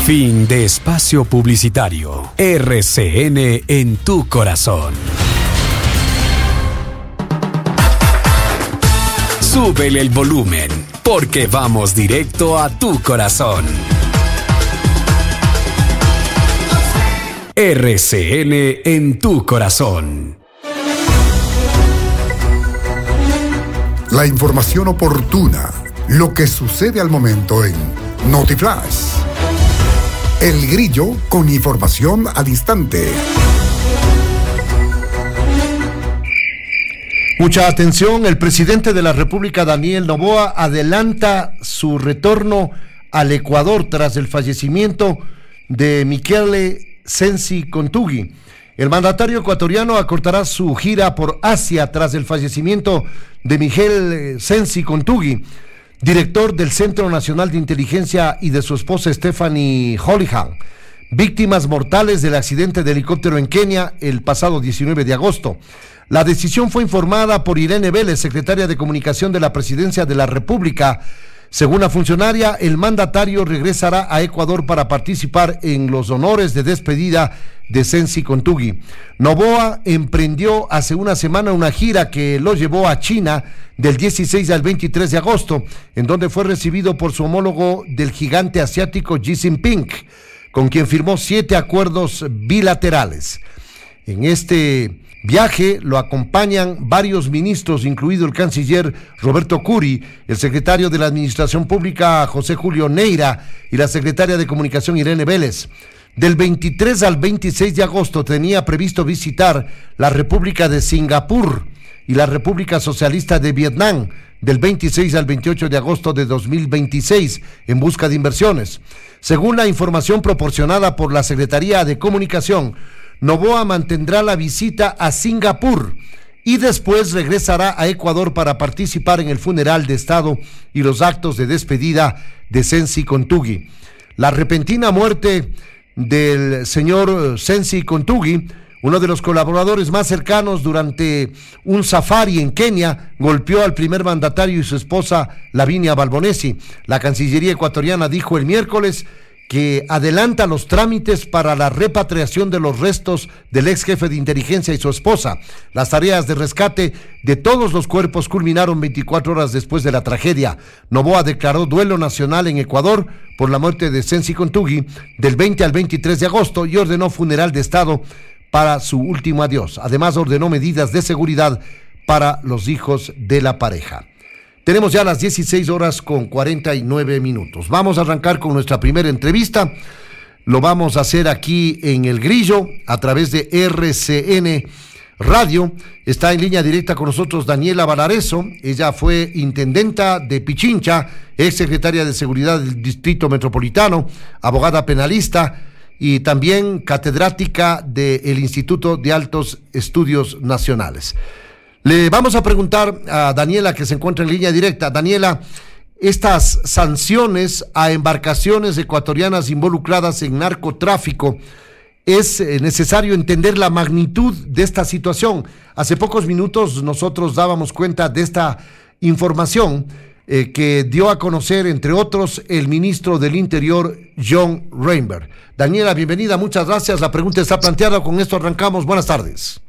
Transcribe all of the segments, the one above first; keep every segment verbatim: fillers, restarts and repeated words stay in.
Fin de espacio publicitario. R C N en tu corazón. Súbele el volumen, porque vamos directo a tu corazón. R C N en tu corazón. La información oportuna, lo que sucede al momento en Notiflash. El Grillo con información al instante. Mucha atención, el presidente de la República, Daniel Noboa, adelanta su retorno al Ecuador tras el fallecimiento de Michele Sensi Contugui. El mandatario ecuatoriano acortará su gira por Asia tras el fallecimiento de Michele Sensi Contugui, director del Centro Nacional de Inteligencia, y de su esposa Stephanie Holihan, víctimas mortales del accidente de helicóptero en Kenia el pasado diecinueve de agosto. La decisión fue informada por Irene Vélez, secretaria de Comunicación de la Presidencia de la República. Según la funcionaria, el mandatario regresará a Ecuador para participar en los honores de despedida de Sensi Contugui. Noboa emprendió hace una semana una gira que lo llevó a China del dieciséis al veintitrés de agosto, en donde fue recibido por su homólogo del gigante asiático Xi Jinping, con quien firmó siete acuerdos bilaterales. En este viaje lo acompañan varios ministros, incluido el canciller Roberto Curi, el secretario de la Administración Pública José Julio Neira y la secretaria de Comunicación Irene Vélez. Del veintitrés al veintiséis de agosto tenía previsto visitar la República de Singapur y la República Socialista de Vietnam del veintiséis al veintiocho de agosto de dos mil veintiséis en busca de inversiones. Según la información proporcionada por la Secretaría de Comunicación, Noboa mantendrá la visita a Singapur y después regresará a Ecuador para participar en el funeral de Estado y los actos de despedida de Sensi Contugui. La repentina muerte del señor Sensi Contugui, uno de los colaboradores más cercanos durante un safari en Kenia, golpeó al primer mandatario y su esposa Lavinia Balbonesi. La Cancillería ecuatoriana dijo el miércoles que adelanta los trámites para la repatriación de los restos del ex jefe de inteligencia y su esposa. Las tareas de rescate de todos los cuerpos culminaron veinticuatro horas después de la tragedia. Noboa declaró duelo nacional en Ecuador por la muerte de Sensi Contugui del veinte al veintitrés de agosto y ordenó funeral de Estado para su último adiós. Además, ordenó medidas de seguridad para los hijos de la pareja. Tenemos ya las dieciséis horas con cuarenta y nueve minutos. Vamos a arrancar con nuestra primera entrevista. Lo vamos a hacer aquí en El Grillo a través de R C N Radio. Está en línea directa con nosotros Daniela Valareso. Ella fue intendenta de Pichincha, ex secretaria de Seguridad del Distrito Metropolitano, abogada penalista y también catedrática del Instituto de Altos Estudios Nacionales. Le vamos a preguntar a Daniela, que se encuentra en línea directa. Daniela, estas sanciones a embarcaciones ecuatorianas involucradas en narcotráfico, es necesario entender la magnitud de esta situación. Hace pocos minutos nosotros dábamos cuenta de esta información eh, que dio a conocer, entre otros, el ministro del Interior, John Reinberg. Daniela, bienvenida, muchas gracias. La pregunta está planteada, con esto arrancamos. Buenas tardes.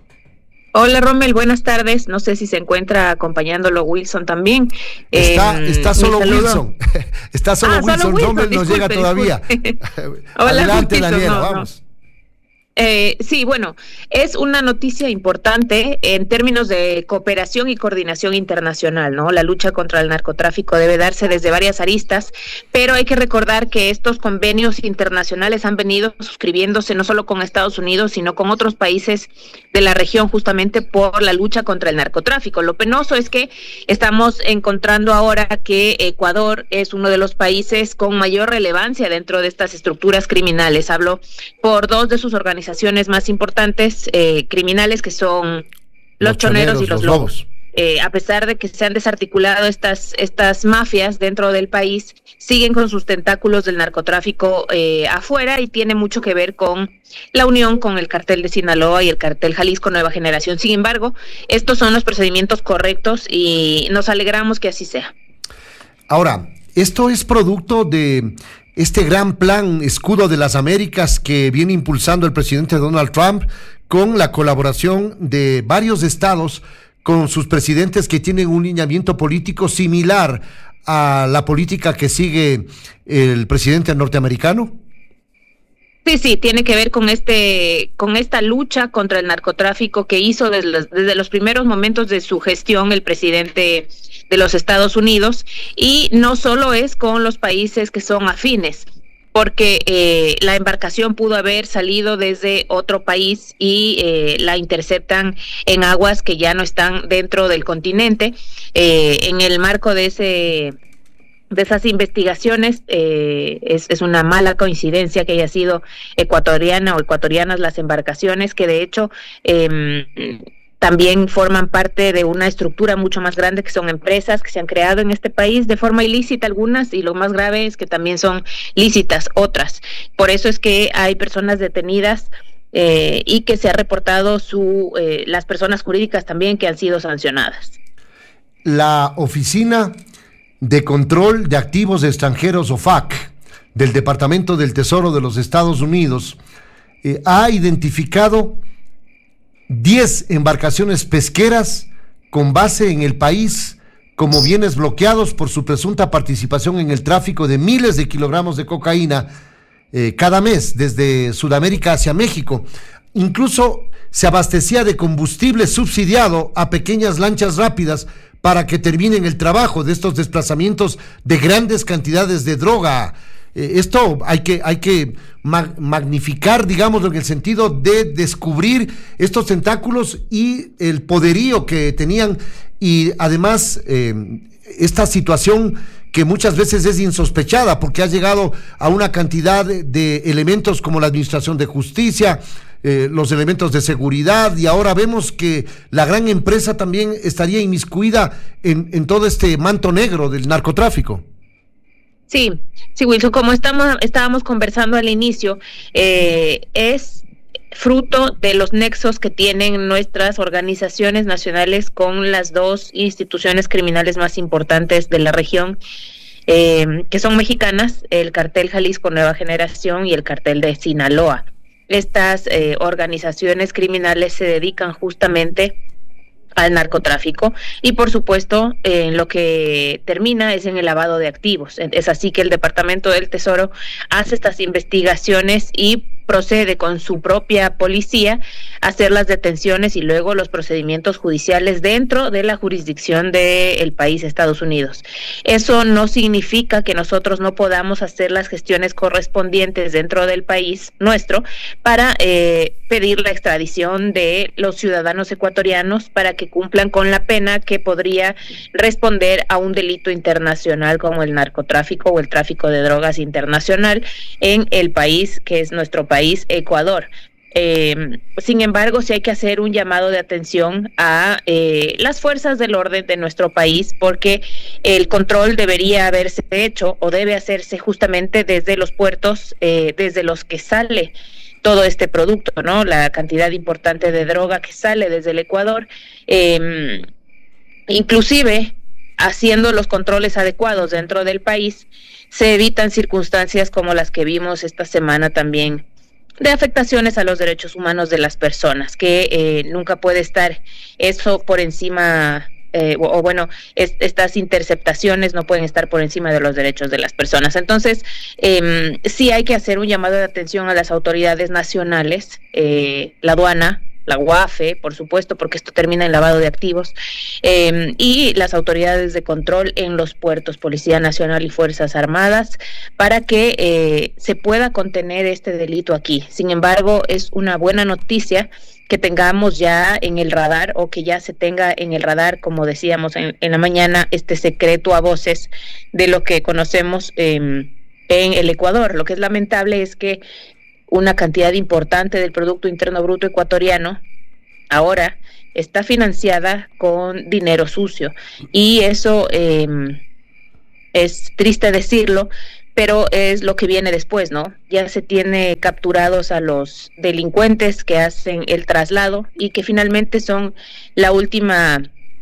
Hola Rommel, buenas tardes. No sé si se encuentra acompañándolo Wilson también. Está, eh, está solo Wilson. Está solo ah, Wilson. Solo Wilson. Rommel no disculpe, llega todavía. Hola, adelante, Wilson, Daniela, no, vamos. No. Eh, sí, bueno, es una noticia importante en términos de cooperación y coordinación internacional, ¿no? La lucha contra el narcotráfico debe darse desde varias aristas, pero hay que recordar que estos convenios internacionales han venido suscribiéndose no solo con Estados Unidos, sino con otros países de la región, justamente por la lucha contra el narcotráfico. Lo penoso es que estamos encontrando ahora que Ecuador es uno de los países con mayor relevancia dentro de estas estructuras criminales. Hablo por dos de sus organizaciones más importantes eh, criminales, que son los, los choneros, choneros y los, los lobos. lobos. Eh, a pesar de que se han desarticulado estas estas mafias dentro del país, siguen con sus tentáculos del narcotráfico eh, afuera, y tiene mucho que ver con la unión con el cartel de Sinaloa y el cartel Jalisco Nueva Generación. Sin embargo, estos son los procedimientos correctos y nos alegramos que así sea. Ahora, esto es producto de este gran plan Escudo de las Américas que viene impulsando el presidente Donald Trump con la colaboración de varios estados con sus presidentes que tienen un lineamiento político similar a la política que sigue el presidente norteamericano? Sí, sí, tiene que ver con este, con esta lucha contra el narcotráfico que hizo desde los, desde los primeros momentos de su gestión el presidente de los Estados Unidos, y no solo es con los países que son afines, porque eh, la embarcación pudo haber salido desde otro país y eh, la interceptan en aguas que ya no están dentro del continente. Eh, en el marco de ese de esas investigaciones, eh, es, es una mala coincidencia que haya sido ecuatoriana o ecuatorianas las embarcaciones, que de hecho eh, también forman parte de una estructura mucho más grande, que son empresas que se han creado en este país de forma ilícita algunas, y lo más grave es que también son lícitas otras. Por eso es que hay personas detenidas eh, y que se ha reportado su eh, las personas jurídicas también que han sido sancionadas. La oficina de Control de Activos Extranjeros, O F A C, del Departamento del Tesoro de los Estados Unidos, eh, ha identificado diez embarcaciones pesqueras con base en el país como bienes bloqueados por su presunta participación en el tráfico de miles de kilogramos de cocaína eh, cada mes desde Sudamérica hacia México. Incluso se abastecía de combustible subsidiado a pequeñas lanchas rápidas para que terminen el trabajo de estos desplazamientos de grandes cantidades de droga. Eh, esto hay que, hay que mag- magnificar, digamos, en el sentido de descubrir estos tentáculos y el poderío que tenían, y además eh, esta situación que muchas veces es insospechada porque ha llegado a una cantidad de, de elementos como la Administración de Justicia, Eh, los elementos de seguridad, y ahora vemos que la gran empresa también estaría inmiscuida en, en todo este manto negro del narcotráfico. Sí, sí, Wilson, como estamos, estábamos conversando al inicio, eh, es fruto de los nexos que tienen nuestras organizaciones nacionales con las dos instituciones criminales más importantes de la región, eh, que son mexicanas, el Cartel Jalisco Nueva Generación y el Cartel de Sinaloa. Estas eh, organizaciones criminales se dedican justamente al narcotráfico y, por supuesto, eh, lo que termina es en el lavado de activos. Es así que el Departamento del Tesoro hace estas investigaciones y procede con su propia policía a hacer las detenciones y luego los procedimientos judiciales dentro de la jurisdicción del país, Estados Unidos. Eso no significa que nosotros no podamos hacer las gestiones correspondientes dentro del país nuestro para eh, pedir la extradición de los ciudadanos ecuatorianos para que cumplan con la pena que podría responder a un delito internacional como el narcotráfico o el tráfico de drogas internacional en el país que es nuestro país. país, Ecuador. Eh, sin embargo, sí hay que hacer un llamado de atención a eh, las fuerzas del orden de nuestro país, porque el control debería haberse hecho o debe hacerse justamente desde los puertos, eh, desde los que sale todo este producto, ¿no? La cantidad importante de droga que sale desde el Ecuador, eh, inclusive haciendo los controles adecuados dentro del país, se evitan circunstancias como las que vimos esta semana también, de afectaciones a los derechos humanos de las personas, que eh, nunca puede estar eso por encima, eh, o, o bueno, es, estas interceptaciones no pueden estar por encima de los derechos de las personas. Entonces, eh, sí hay que hacer un llamado de atención a las autoridades nacionales, eh, la aduana, la U A F E, por supuesto, porque esto termina en lavado de activos, eh, y las autoridades de control en los puertos, Policía Nacional y Fuerzas Armadas, para que eh, se pueda contener este delito aquí. Sin embargo, es una buena noticia que tengamos ya en el radar, o que ya se tenga en el radar, como decíamos en, en la mañana, este secreto a voces de lo que conocemos eh, en el Ecuador. Lo que es lamentable es que una cantidad importante del Producto Interno Bruto ecuatoriano ahora está financiada con dinero sucio, y eso eh, es triste decirlo, pero es lo que viene después, ¿no? Ya se tiene capturados a los delincuentes que hacen el traslado y que finalmente son la última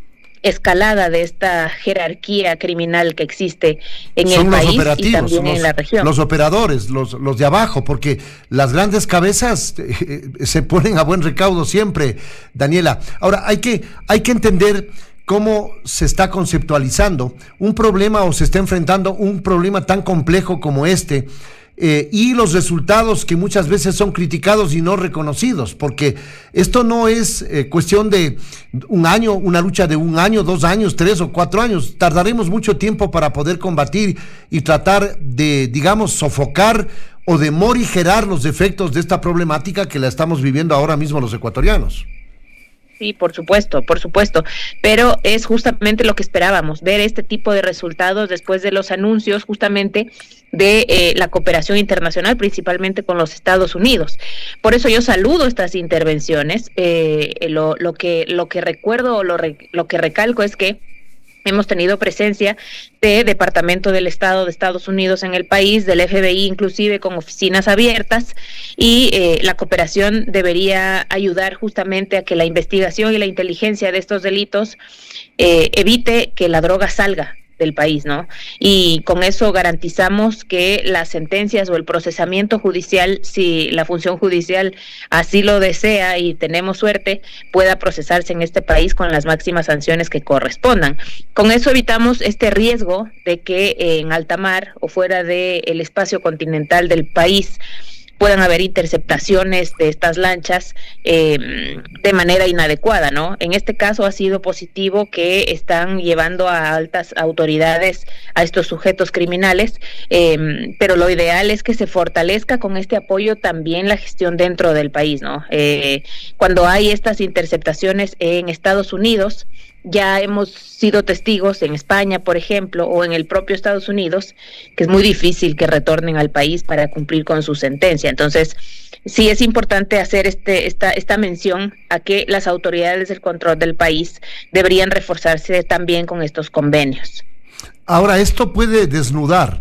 escalada de esta jerarquía criminal que existe en Son el los país operativos, y también los, en la región. Los operadores, los, los de abajo, porque las grandes cabezas eh, se ponen a buen recaudo siempre, Daniela. Ahora, hay que, hay que entender cómo se está conceptualizando un problema o se está enfrentando un problema tan complejo como este. Eh, y los resultados que muchas veces son criticados y no reconocidos, porque esto no es eh, cuestión de un año, una lucha de un año, dos años, tres o cuatro años. Tardaremos mucho tiempo para poder combatir y tratar de, digamos, sofocar o de morigerar los efectos de esta problemática que la estamos viviendo ahora mismo los ecuatorianos. Sí, por supuesto, por supuesto, pero es justamente lo que esperábamos, ver este tipo de resultados después de los anuncios justamente de eh, la cooperación internacional, principalmente con los Estados Unidos. Por eso yo saludo estas intervenciones. Eh, lo, lo que lo que recuerdo o lo, re, lo que recalco es que hemos tenido presencia de Departamento del Estado de Estados Unidos en el país, del F B I inclusive con oficinas abiertas, y eh, la cooperación debería ayudar justamente a que la investigación y la inteligencia de estos delitos eh, evite que la droga salga del país, ¿no? Y con eso garantizamos que las sentencias o el procesamiento judicial, si la función judicial así lo desea y tenemos suerte, pueda procesarse en este país con las máximas sanciones que correspondan. Con eso evitamos este riesgo de que en alta mar o fuera del espacio continental del país puedan haber interceptaciones de estas lanchas eh, de manera inadecuada, ¿no? En este caso ha sido positivo que están llevando a altas autoridades a estos sujetos criminales, eh, pero lo ideal es que se fortalezca con este apoyo también la gestión dentro del país, ¿no? Eh, cuando hay estas interceptaciones en Estados Unidos, ya hemos sido testigos en España, por ejemplo, o en el propio Estados Unidos, que es muy difícil que retornen al país para cumplir con su sentencia. Entonces, sí es importante hacer este esta esta mención a que las autoridades del control del país deberían reforzarse también con estos convenios. Ahora, esto puede desnudar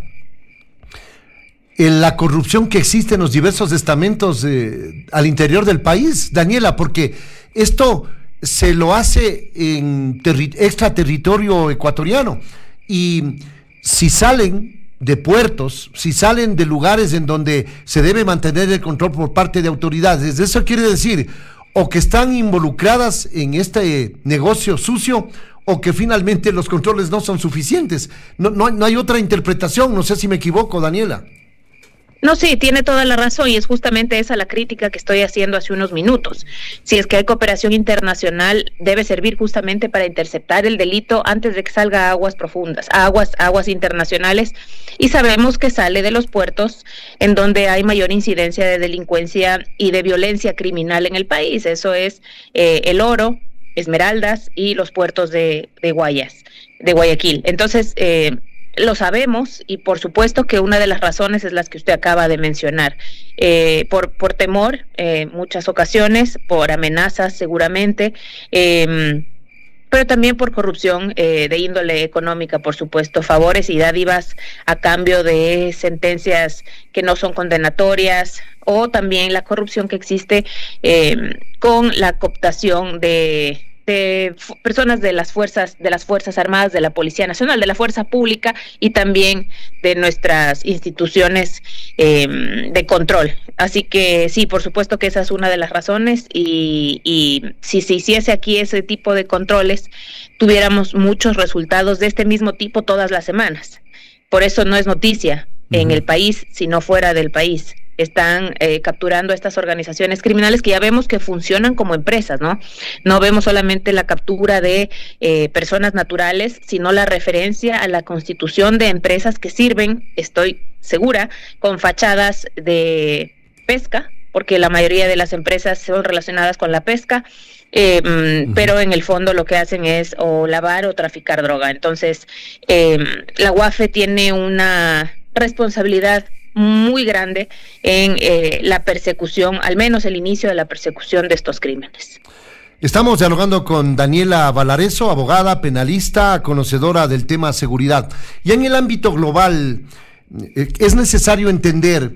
en la corrupción que existe en los diversos estamentos eh, al interior del país, Daniela, porque esto se lo hace en terri- extraterritorio ecuatoriano, y si salen de puertos, si salen de lugares en donde se debe mantener el control por parte de autoridades, eso quiere decir o que están involucradas en este negocio sucio, o que finalmente los controles no son suficientes. No, no, no hay otra interpretación, no sé si me equivoco, Daniela. No, sí, tiene toda la razón, y es justamente esa la crítica que estoy haciendo hace unos minutos. Si es que hay cooperación internacional, debe servir justamente para interceptar el delito antes de que salga a aguas profundas, a aguas, aguas internacionales, y sabemos que sale de los puertos en donde hay mayor incidencia de delincuencia y de violencia criminal en el país. Eso es eh, El Oro, Esmeraldas y los puertos de, de Guayas, de Guayaquil. Entonces, eh, lo sabemos, y por supuesto que una de las razones es las que usted acaba de mencionar, eh, por, por temor, eh, muchas ocasiones, por amenazas seguramente, eh, pero también por corrupción eh, de índole económica, por supuesto, favores y dádivas a cambio de sentencias que no son condenatorias, o también la corrupción que existe eh, con la cooptación de de personas de las fuerzas de las fuerzas armadas, de la Policía Nacional, de la fuerza pública y también de nuestras instituciones eh, de control. Así que sí, por supuesto que esa es una de las razones, y, y si se hiciese aquí ese tipo de controles, tuviéramos muchos resultados de este mismo tipo todas las semanas. Por eso no es noticia uh-huh. en el país, sino fuera del país. Están eh, capturando estas organizaciones criminales que ya vemos que funcionan como empresas, ¿no? No vemos solamente la captura de eh, personas naturales, sino la referencia a la constitución de empresas que sirven, estoy segura, con fachadas de pesca, porque la mayoría de las empresas son relacionadas con la pesca, eh, uh-huh. pero en el fondo lo que hacen es o lavar o traficar droga. Entonces, eh, la U A F E tiene una responsabilidad muy grande en eh, la persecución, al menos el inicio de la persecución de estos crímenes. Estamos dialogando con Daniela Valarezo, abogada, penalista, conocedora del tema seguridad. Y en el ámbito global, eh, es necesario entender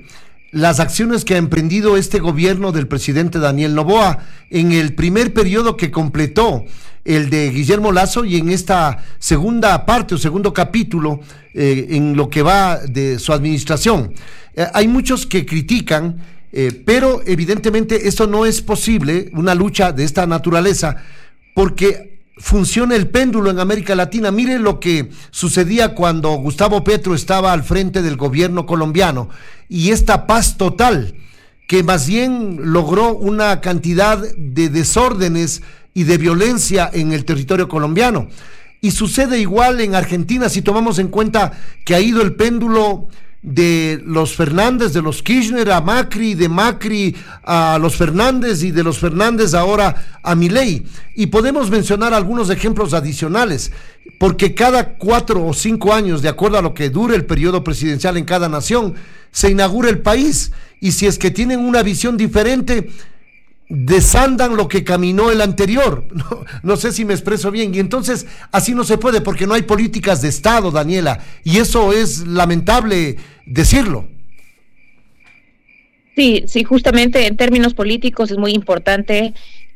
las acciones que ha emprendido este gobierno del presidente Daniel Noboa en el primer periodo que completó el de Guillermo Lasso y en esta segunda parte o segundo capítulo eh, en lo que va de su administración. Eh, hay muchos que critican, eh, pero evidentemente esto no es posible, una lucha de esta naturaleza, porque funciona el péndulo en América Latina. Mire lo que sucedía cuando Gustavo Petro estaba al frente del gobierno colombiano y esta paz total que más bien logró una cantidad de desórdenes y de violencia en el territorio colombiano. Y sucede igual en Argentina, si tomamos en cuenta que ha ido el péndulo de los Fernández, de los Kirchner a Macri, de Macri a los Fernández y de los Fernández ahora a Milei. Y podemos mencionar algunos ejemplos adicionales, porque cada cuatro o cinco años, de acuerdo a lo que dure el periodo presidencial en cada nación, se inaugura el país, y si es que tienen una visión diferente, desandan lo que caminó el anterior. No, no sé si me expreso bien, y entonces así no se puede, porque no hay políticas de Estado, Daniela, y eso es lamentable decirlo. Sí, sí, justamente en términos políticos es muy importante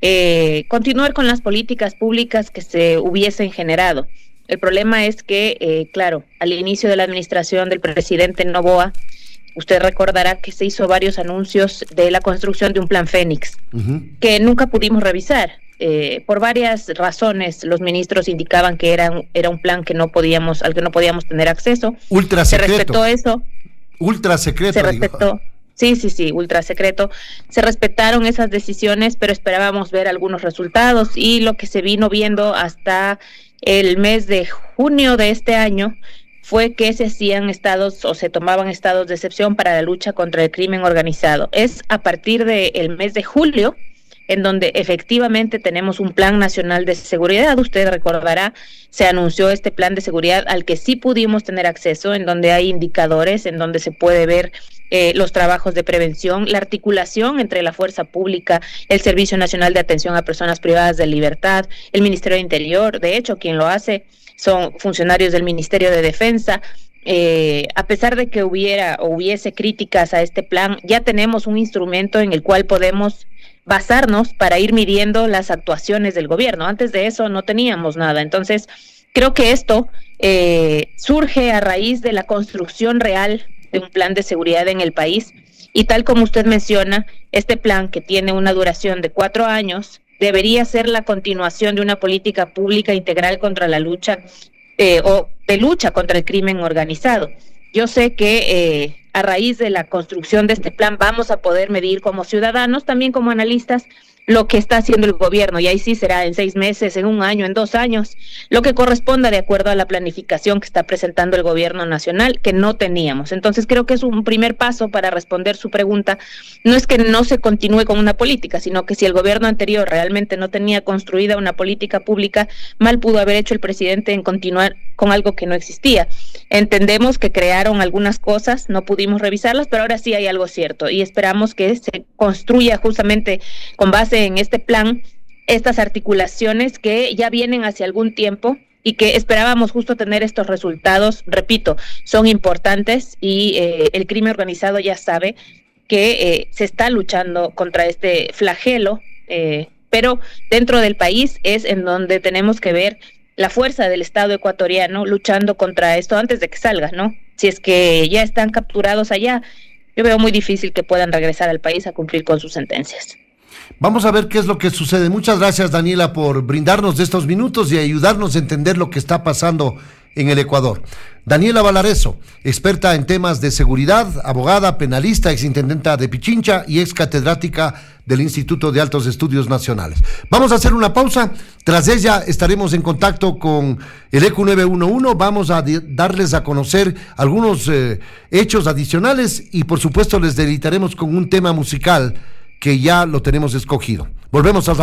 eh, continuar con las políticas públicas que se hubiesen generado. El problema es que, eh, claro, al inicio de la administración del presidente Noboa, usted recordará que se hizo varios anuncios de la construcción de un plan Fénix, uh-huh. que nunca pudimos revisar. Eh, por varias razones, los ministros indicaban que era, era un plan que no podíamos, al que no podíamos tener acceso. Ultra secreto. Se respetó eso. Ultra secreto. Se respetó. Digo. Sí, sí, sí, ultra secreto. Se respetaron esas decisiones, pero esperábamos ver algunos resultados, y lo que se vino viendo hasta el mes de junio de este año fue que se hacían estados o se tomaban estados de excepción para la lucha contra el crimen organizado. Es a partir del mes de julio en donde efectivamente tenemos un plan nacional de seguridad. Usted recordará, se anunció este plan de seguridad al que sí pudimos tener acceso, en donde hay indicadores, en donde se puede ver eh, los trabajos de prevención, la articulación entre la fuerza pública, el Servicio Nacional de Atención a Personas Privadas de Libertad, el Ministerio de Interior. De hecho, quien lo hace son funcionarios del Ministerio de Defensa. Eh, a pesar de que hubiera o hubiese críticas a este plan, ya tenemos un instrumento en el cual podemos basarnos para ir midiendo las actuaciones del gobierno. Antes de eso no teníamos nada. Entonces, creo que esto eh, surge a raíz de la construcción real de un plan de seguridad en el país, y tal como usted menciona, este plan, que tiene una duración de cuatro años, debería ser la continuación de una política pública integral contra la lucha eh, o de lucha contra el crimen organizado. Yo sé que eh, a raíz de la construcción de este plan vamos a poder medir como ciudadanos, también como analistas, lo que está haciendo el gobierno, y ahí sí será en seis meses, en un año, en dos años, lo que corresponda de acuerdo a la planificación que está presentando el gobierno nacional, que no teníamos. Entonces creo que es un primer paso para responder su pregunta. No es que no se continúe con una política, sino que si el gobierno anterior realmente no tenía construida una política pública, mal pudo haber hecho el presidente en continuar con algo que no existía. Entendemos que crearon algunas cosas, no pudimos revisarlas, pero ahora sí hay algo cierto, y esperamos que se construya justamente con base en este plan estas articulaciones que ya vienen hace algún tiempo y que esperábamos justo tener estos resultados. Repito, son importantes, y eh, el crimen organizado ya sabe que eh, se está luchando contra este flagelo, eh, pero dentro del país es en donde tenemos que ver la fuerza del Estado ecuatoriano luchando contra esto antes de que salga, ¿no? Si es que ya están capturados allá, yo veo muy difícil que puedan regresar al país a cumplir con sus sentencias. Vamos a ver qué es lo que sucede. Muchas gracias, Daniela, por brindarnos de estos minutos y ayudarnos a entender lo que está pasando en el Ecuador. Daniela Valareso, experta en temas de seguridad, abogada, penalista, exintendenta de Pichincha y ex catedrática del Instituto de Altos Estudios Nacionales. Vamos a hacer una pausa. Tras ella estaremos en contacto con el E Q nueve uno uno. Vamos a darles a conocer algunos eh, hechos adicionales, y por supuesto les deleitaremos con un tema musical que ya lo tenemos escogido. Volvemos a